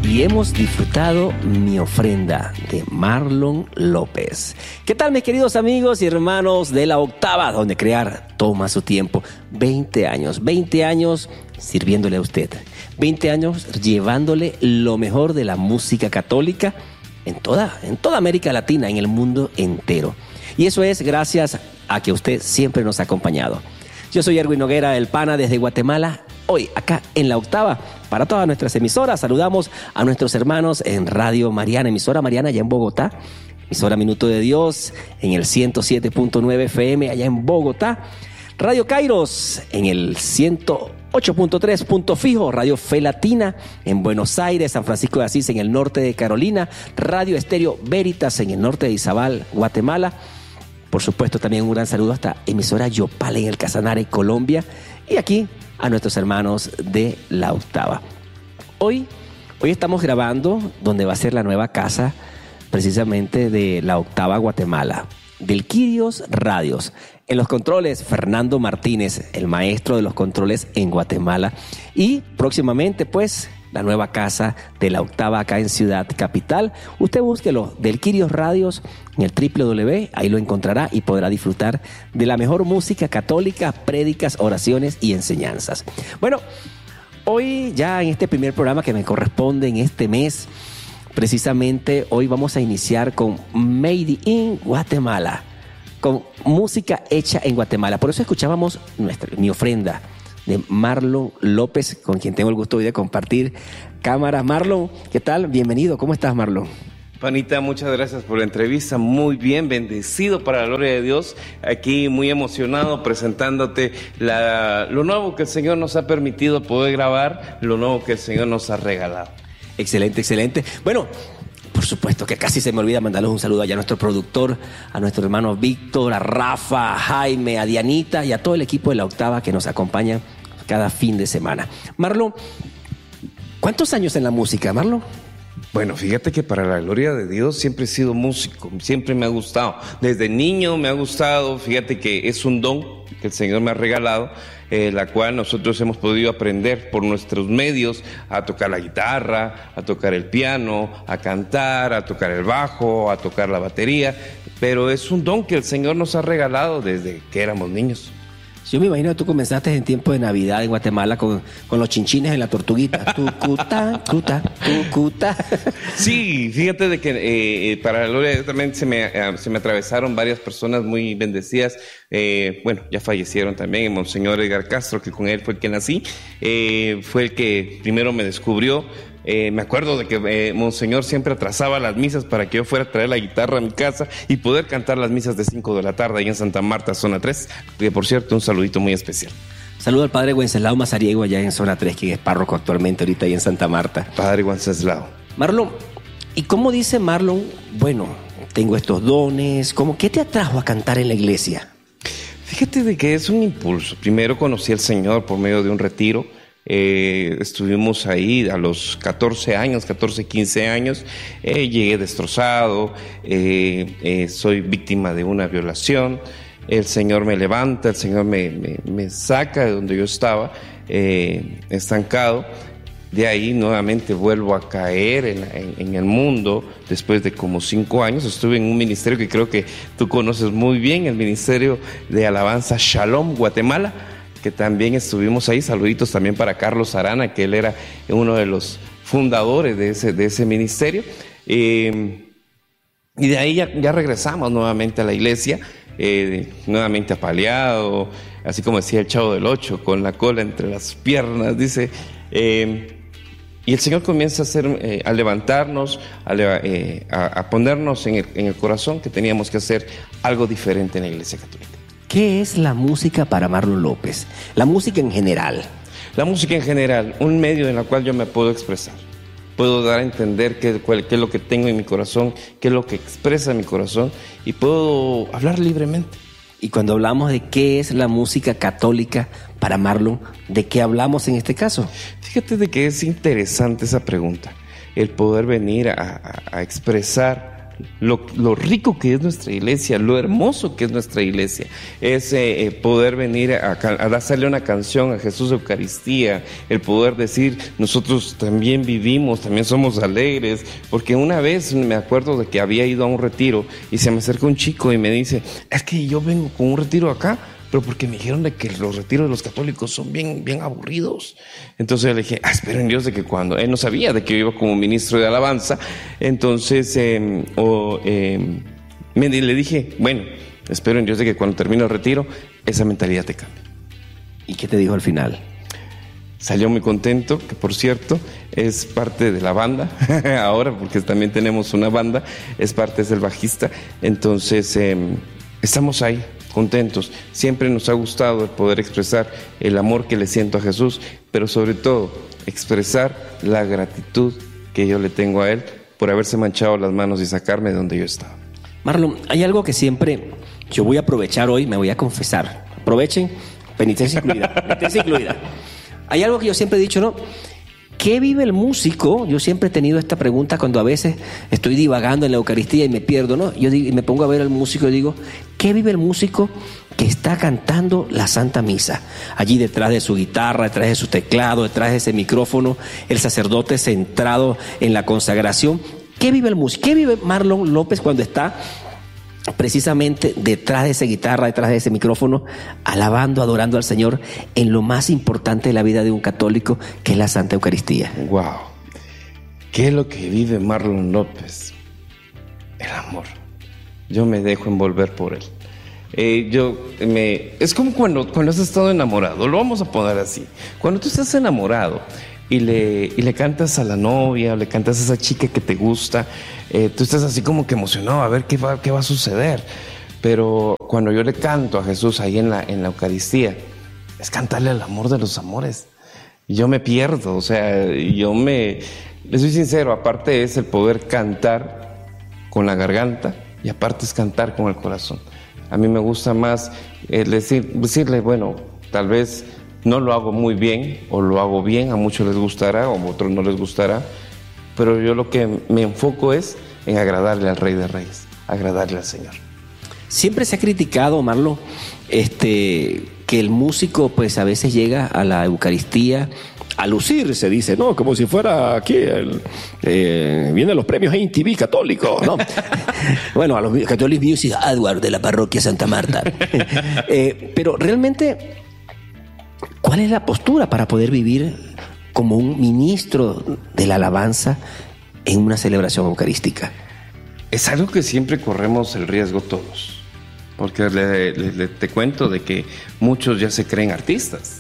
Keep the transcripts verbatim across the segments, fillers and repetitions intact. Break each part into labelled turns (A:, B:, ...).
A: y hemos disfrutado Mi Ofrenda de Marlon López. ¿Qué tal, mis queridos amigos y hermanos de La Octava, donde crear toma su tiempo? veinte años, veinte años sirviéndole a usted, veinte años llevándole lo mejor de la música católica en toda, en toda América Latina, en el mundo entero. Y eso es gracias a que usted siempre nos ha acompañado. Yo soy Erwin Noguera, el pana, desde Guatemala. Hoy, acá en La Octava, para todas nuestras emisoras, saludamos a nuestros hermanos en Radio Mariana, emisora Mariana allá en Bogotá, emisora Minuto de Dios en el ciento siete punto nueve F M allá en Bogotá, Radio Kairos en el ciento ocho punto tres punto fijo, Radio Fe Latina en Buenos Aires, San Francisco de Asís en el norte de Carolina, Radio Estéreo Veritas en el norte de Izabal, Guatemala. Por supuesto, también un gran saludo hasta emisora Yopal en el Casanare, Colombia, y aquí a nuestros hermanos de La Octava. Hoy, hoy estamos grabando donde va a ser la nueva casa precisamente de La Octava Guatemala, del Quirios Radios. En los controles, Fernando Martínez, el maestro de los controles en Guatemala. Y próximamente, pues, la nueva casa de La Octava acá en Ciudad Capital. Usted búsquelo, del Quirios Radios, en el doble u doble u doble u, ahí lo encontrará y podrá disfrutar de la mejor música católica, prédicas, oraciones y enseñanzas. Bueno, hoy ya en este primer programa que me corresponde en este mes, precisamente hoy vamos a iniciar con Made in Guatemala, con música hecha en Guatemala. Por eso escuchábamos nuestra, Mi Ofrenda de Marlon López, con quien tengo el gusto hoy de compartir cámaras. Marlon, ¿qué tal? Bienvenido. ¿Cómo estás, Marlon?
B: Panita, muchas gracias por la entrevista. Muy bien, bendecido para la gloria de Dios. Aquí muy emocionado presentándote la, lo nuevo que el Señor nos ha permitido poder grabar, lo nuevo que el Señor nos ha regalado.
A: Excelente, excelente. Bueno, por supuesto que casi se me olvida mandarles un saludo allá a nuestro productor, a nuestro hermano Víctor, a Rafa, a Jaime, a Dianita y a todo el equipo de La Octava que nos acompaña cada fin de semana. Marlon, ¿cuántos años en la música, Marlon?
B: Bueno, fíjate que para la gloria de Dios siempre he sido músico, siempre me ha gustado. Desde niño me ha gustado, fíjate que es un don que el Señor me ha regalado, eh, la cual nosotros hemos podido aprender por nuestros medios a tocar la guitarra, a tocar el piano, a cantar, a tocar el bajo, a tocar la batería, pero es un don que el Señor nos ha regalado desde que éramos niños.
A: Yo me imagino que tú comenzaste en tiempo de Navidad en Guatemala con, con los chinchines en la tortuguita. Tucuta, tuta, tucuta.
B: Sí, fíjate de que eh, para la gloria de Dios también se me, eh, se me atravesaron varias personas muy bendecidas. Eh, bueno, ya fallecieron también. Monseñor Edgar Castro, que con él fue el que nací, eh, fue el que primero me descubrió. Eh, me acuerdo de que eh, Monseñor siempre atrasaba las misas para que yo fuera a traer la guitarra a mi casa y poder cantar las misas de cinco de la tarde ahí en Santa Marta, zona tres, que por cierto, un saludito muy especial.
A: Saludo al padre Wenceslao Mazariego allá en zona tres, quien es párroco actualmente ahorita ahí en Santa Marta.
B: Padre Wenceslao.
A: Marlon, ¿y cómo dice Marlon? Bueno, tengo estos dones, ¿cómo, qué te atrajo a cantar en la iglesia?
B: Fíjate de que es un impulso. Primero conocí al Señor por medio de un retiro. Eh, estuvimos ahí a los catorce años, catorce, quince años, eh, llegué destrozado, eh, eh, soy víctima de una violación, el Señor me levanta, el Señor me, me, me saca de donde yo estaba, eh, estancado. De ahí nuevamente vuelvo a caer en, en, en el mundo. Después de como cinco años estuve en un ministerio que creo que tú conoces muy bien, el Ministerio de Alabanza Shalom Guatemala, que también estuvimos ahí. Saluditos también para Carlos Arana, que él era uno de los fundadores de ese, de ese ministerio. Eh, y de ahí ya, ya regresamos nuevamente a la iglesia, eh, nuevamente apaleado, así como decía el Chavo del Ocho, con la cola entre las piernas, dice. Eh, y el Señor comienza a, hacer, eh, a levantarnos, a, eh, a, a ponernos en el, en el corazón que teníamos que hacer algo diferente en la iglesia católica.
A: ¿Qué es la música para Marlon López? La música en general.
B: La música en general, un medio en el cual yo me puedo expresar. Puedo dar a entender qué, cuál, qué es lo que tengo en mi corazón, qué es lo que expresa mi corazón, y puedo hablar libremente.
A: Y cuando hablamos de qué es la música católica para Marlon, ¿de qué hablamos en este caso?
B: Fíjate de que es interesante esa pregunta, el poder venir a, a, a expresar lo, lo rico que es nuestra iglesia, lo hermoso que es nuestra iglesia. Es eh, poder venir a, a darle una canción a Jesús de Eucaristía, el poder decir, nosotros también vivimos, también somos alegres, porque una vez me acuerdo de que había ido a un retiro y se me acerca un chico y me dice, es que yo vengo con un retiro acá, pero porque me dijeron de que los retiros de los católicos son bien, bien aburridos. Entonces yo le dije, ah, espero en Dios de que cuando... Él no sabía de que yo iba como ministro de alabanza. Entonces eh, o, eh, me, le dije, bueno, espero en Dios de que cuando termine el retiro, esa mentalidad te cambie.
A: ¿Y qué te dijo al final?
B: Salió muy contento, que por cierto es parte de la banda, ahora porque también tenemos una banda, es parte, es el bajista. Entonces eh, estamos ahí, contentos. Siempre nos ha gustado el poder expresar el amor que le siento a Jesús, pero sobre todo expresar la gratitud que yo le tengo a Él por haberse manchado las manos y sacarme de donde yo estaba.
A: Marlon, hay algo que siempre yo voy a aprovechar hoy, me voy a confesar. Aprovechen, penitencia incluida, penitencia incluida. Hay algo que yo siempre he dicho, ¿no? ¿Qué vive el músico? Yo siempre he tenido esta pregunta cuando a veces estoy divagando en la Eucaristía y me pierdo, ¿no? Yo digo, y me pongo a ver al músico y digo, ¿qué vive el músico que está cantando la Santa Misa? Allí detrás de su guitarra, detrás de su teclado, detrás de ese micrófono, el sacerdote centrado en la consagración. ¿Qué vive el músico? ¿Qué vive Marlon López cuando está precisamente detrás de esa guitarra, detrás de ese micrófono, alabando, adorando al Señor en lo más importante de la vida de un católico, que es la Santa Eucaristía?
B: Wow. ¿Qué es lo que vive Marlon López? El amor. Yo me dejo envolver por él. Eh, yo me es como cuando, cuando has estado enamorado, lo vamos a poner así. Cuando tú estás enamorado y le, y le cantas a la novia, o le cantas a esa chica que te gusta, eh, tú estás así como que emocionado a ver qué va, qué va a suceder. Pero cuando yo le canto a Jesús ahí en la, en la Eucaristía, es cantarle al amor de los amores. Y yo me pierdo, o sea, yo me... Le soy sincero, aparte es el poder cantar con la garganta y aparte es cantar con el corazón. A mí me gusta más eh, decir, decirle, bueno, tal vez no lo hago muy bien o lo hago bien, a muchos les gustará o a otros no les gustará, pero yo lo que me enfoco es en agradarle al Rey de Reyes, agradarle al Señor.
A: Siempre se ha criticado, Marlon, este, que el músico pues a veces llega a la Eucaristía a lucir, se dice, ¿no? Como si fuera aquí, el, eh, vienen los premios M T V católicos, ¿no? Bueno, a los Catholic Music Award de la parroquia Santa Marta. eh, pero realmente, ¿cuál es la postura para poder vivir como un ministro de la alabanza en una celebración eucarística?
B: Es algo que siempre corremos el riesgo todos, porque le, le, le, te cuento de que muchos ya se creen artistas.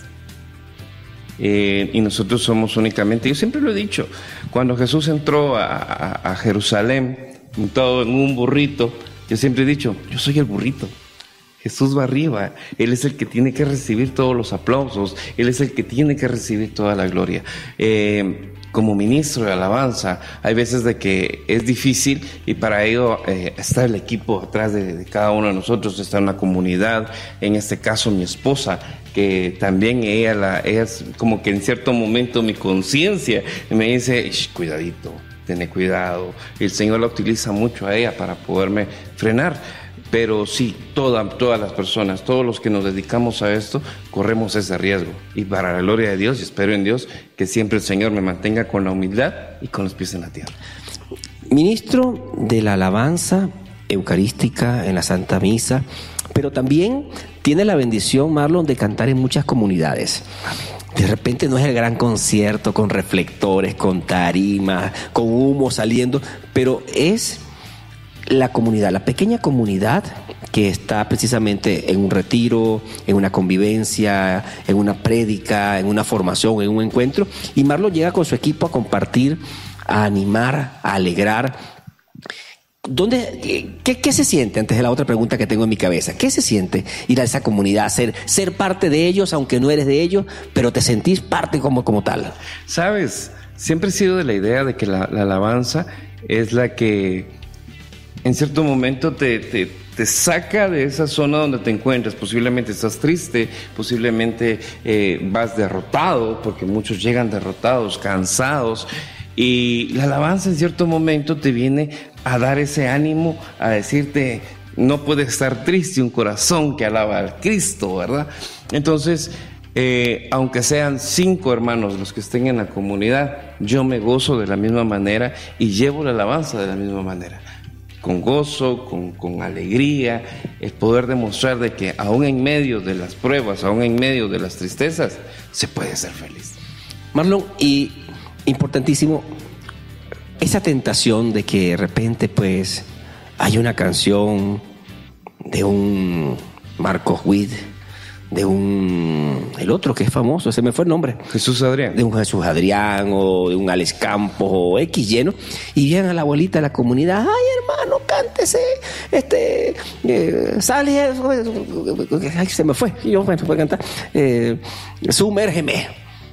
B: Eh, y nosotros somos únicamente, yo siempre lo he dicho, cuando Jesús entró a, a, a Jerusalén montado en un burrito, yo siempre he dicho, yo soy el burrito, Jesús va arriba, Él es el que tiene que recibir todos los aplausos, Él es el que tiene que recibir toda la gloria. Eh, como ministro de alabanza, hay veces de que es difícil y para ello eh, está el equipo atrás de, de cada uno de nosotros, está una comunidad, en este caso mi esposa, que también ella, la, ella es como que en cierto momento mi conciencia me dice, cuidadito, ten cuidado, el Señor la utiliza mucho a ella para poderme frenar. Pero sí, toda, todas las personas, todos los que nos dedicamos a esto, corremos ese riesgo. Y para la gloria de Dios, y espero en Dios, que siempre el Señor me mantenga con la humildad y con los pies en la tierra.
A: Ministro de la alabanza eucarística en la Santa Misa, pero también tiene la bendición, Marlon, de cantar en muchas comunidades. De repente no es el gran concierto con reflectores, con tarimas, con humo saliendo, pero es la comunidad, la pequeña comunidad que está precisamente en un retiro, en una convivencia, en una prédica, en una formación, en un encuentro, y Marlon llega con su equipo a compartir, a animar, a alegrar. ¿Dónde, qué, qué se siente, antes de la otra pregunta que tengo en mi cabeza, qué se siente ir a esa comunidad, ser, ser parte de ellos, aunque no eres de ellos, pero te sentís parte como, como tal?
B: Sabes, siempre he sido de la idea de que la, la alabanza es la que en cierto momento te, te, te saca de esa zona donde te encuentras. Posiblemente estás triste, posiblemente eh, vas derrotado, porque muchos llegan derrotados, cansados. Y la alabanza en cierto momento te viene a dar ese ánimo, a decirte, no puede estar triste un corazón que alaba al Cristo, ¿verdad? Entonces, eh, aunque sean cinco hermanos los que estén en la comunidad, yo me gozo de la misma manera y llevo la alabanza de la misma manera. Con gozo, con, con alegría, el poder demostrar de que aún en medio de las pruebas, aún en medio de las tristezas, se puede ser feliz.
A: Marlon, y importantísimo, esa tentación de que de repente pues hay una canción de un Marcos Witt, de un, el otro que es famoso, se me fue el nombre.
B: Jesús Adrián.
A: De un Jesús Adrián o de un Alex Campos o X lleno, y llegan a la abuelita de la comunidad, ay hermano, cántese, este, eh, sale, ay, se me fue, yo bueno, voy a cantar, eh, sumérgeme.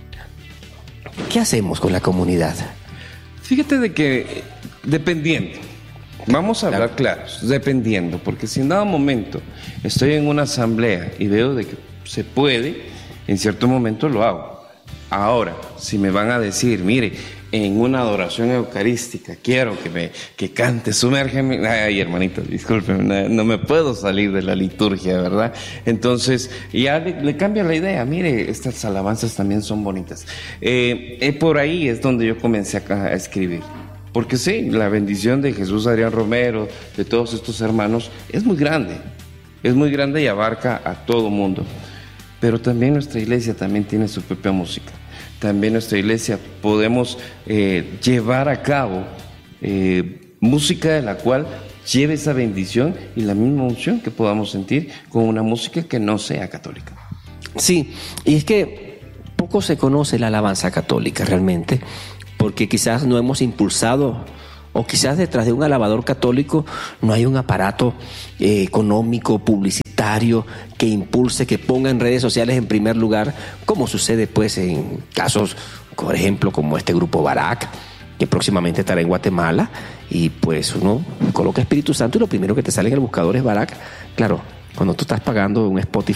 A: ¿Qué hacemos con la comunidad?
B: Fíjate de que, dependiendo, vamos a hablar claros, dependiendo, porque si en dado momento estoy en una asamblea y veo de que se puede, en cierto momento lo hago. Ahora, si me van a decir, mire, en una adoración eucarística quiero que me que cante, sumérgeme, ay hermanito, discúlpeme, no me puedo salir de la liturgia, ¿verdad? Entonces ya le, le cambia la idea, mire, estas alabanzas también son bonitas. Eh, eh, por ahí es donde yo comencé a, a escribir. Porque sí, la bendición de Jesús Adrián Romero, de todos estos hermanos, es muy grande. Es muy grande y abarca a todo mundo. Pero también nuestra iglesia también tiene su propia música. También nuestra iglesia podemos eh, llevar a cabo eh, música de la cual lleve esa bendición y la misma unción que podamos sentir con una música que no sea católica.
A: Sí, y es que poco se conoce la alabanza católica realmente, porque quizás no hemos impulsado, o quizás detrás de un alabador católico no hay un aparato eh, económico, publicitario, que impulse, que ponga en redes sociales en primer lugar, como sucede pues en casos, por ejemplo, como este grupo Barak, que próximamente estará en Guatemala, y pues uno coloca Espíritu Santo y lo primero que te sale en el buscador es Barak. Claro, cuando tú estás pagando un Spotify